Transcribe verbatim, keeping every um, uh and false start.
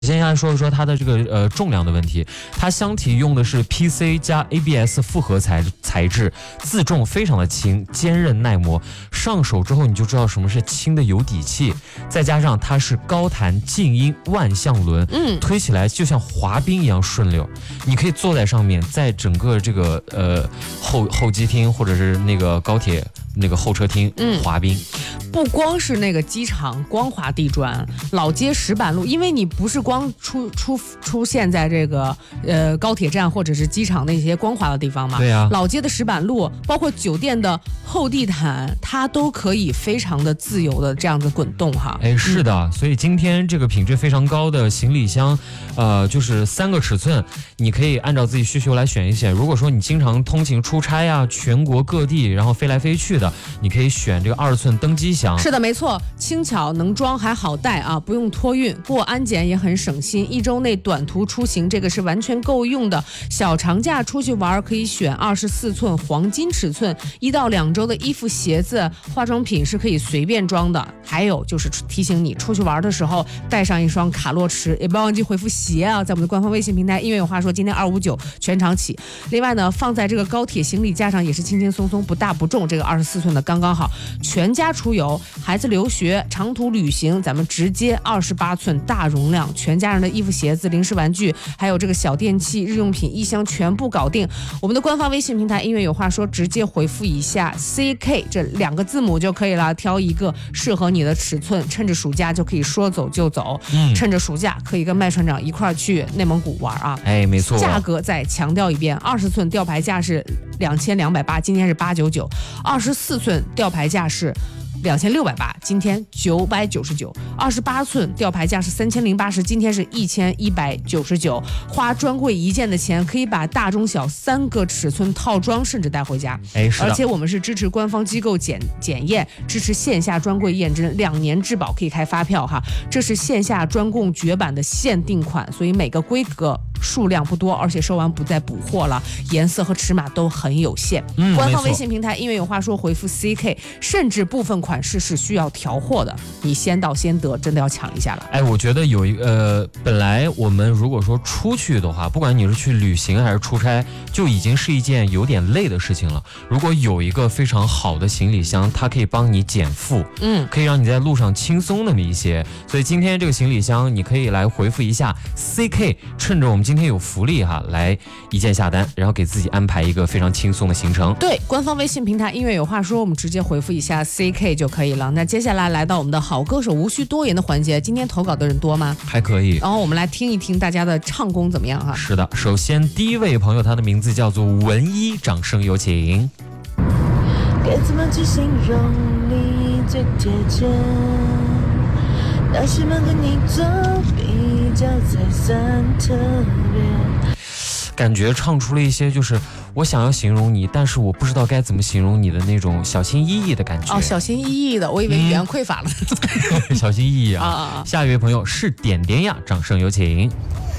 先来说一说它的这个呃重量的问题，它箱体用的是 P C 加 A B S 复合材材质，自重非常的轻，坚韧耐磨，上手之后你就知道什么是轻的有底气。再加上它是高弹静音万向轮，嗯，推起来就像滑冰一样顺溜，你可以坐在上面，在整个这个呃候候机厅或者是那个高铁那个候车厅滑冰。 嗯，不光是那个机场光滑地砖，老街石板路，因为你不是光出出出现在这个呃高铁站或者是机场那些光滑的地方嘛， 对呀、啊， 老街的石板路，包括酒店的厚地毯，它都可以非常的自由的这样子滚动哈。 哎，是的，嗯、所以今天这个品质非常高的行李箱，呃，就是三个尺寸，你可以按照自己需求来选一选。如果说你经常通勤出差呀、啊，全国各地，然后飞来飞去的，你可以选这个二寸登机箱。 是的，没错，轻巧能装还好带啊，不用托运，过安检也很省心。一周内短途出行，这个是完全够用的。小长假出去玩可以选二十四寸黄金尺寸，一到两周的衣服、鞋子、化妆品是可以随便装的。还有就是提醒你出去玩的时候带上一双卡洛驰，也不要忘记回复鞋啊，在我们的官方微信平台音乐有话说，今天二五九全场起。另外呢，放在这个高铁行李架上也是轻轻松松，不大不重，这个二十四寸的刚刚好。全家出游、孩子留学、长途旅行，咱们直接二十八寸大容量，全家人的衣服、鞋子、零食、玩具，还有这个小电器、日用品一箱全部搞定。我们的官方微信平台音乐有话说，直接回复一下 C K 这两个字母就可以了，挑一个适合你的尺寸，趁着暑假就可以说走就走。嗯，趁着暑假可以跟麦船长一块去内蒙古玩啊。 哎，没错。 价格再强调一遍，二十寸吊牌价是两千两百八，今天是八九九；二十四寸吊牌价是两千六百八，今天九百九十九；二十八寸吊牌价是三千零八十，今天是一千一百九十九。花专柜一件的钱，可以把大中小三个尺寸套装甚至带回家。 哎，是的。 而且我们是支持官方机构检检验，支持线下专柜验证，两年质保可以开发票哈。这是线下专供绝版的限定款，所以每个规格数量不多，而且售完不再补货了，颜色和尺码都很有限。嗯，官方微信平台音乐有话说回复 C K， 甚至部分款式是需要调货的，你先到先得，真的要抢一下了。 哎，我觉得有一个、呃，本来我们如果说出去的话，不管你是去旅行还是出差，就已经是一件有点累的事情了。如果有一个非常好的行李箱，它可以帮你减负，嗯，可以让你在路上轻松那么一些。所以今天这个行李箱，你可以来回复一下 C K， 趁着我们今天有福利哈，来一键下单，然后给自己安排一个非常轻松的行程。 对，官方微信平台音乐有话说，我们直接回复一下 C K 就可以了。那接下来来到我们的好歌手无需多言的环节，今天投稿的人多吗？ 还可以。 然后我们来听一听大家的唱功怎么样哈？ 是的，首先第一位朋友，他的名字叫做文一，掌声有请。 该怎么去形容你最贴切？那什么跟你做比较才算特别？ 感觉唱出了一些就是我想要形容你，但是我不知道该怎么形容你的那种小心翼翼的感觉。 哦，小心翼翼的，我以为语言匮乏了。 嗯、小心翼翼啊！啊啊下一位朋友是点点呀，掌声有请。